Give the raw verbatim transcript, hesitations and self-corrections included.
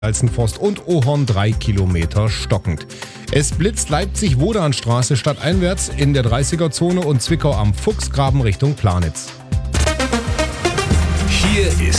Alzenforst und Ohorn drei Kilometer stockend. Es blitzt Leipzig-Wodanstraße stadteinwärts in der dreißiger-Zone und Zwickau am Fuchsgraben Richtung Planitz. Hier ist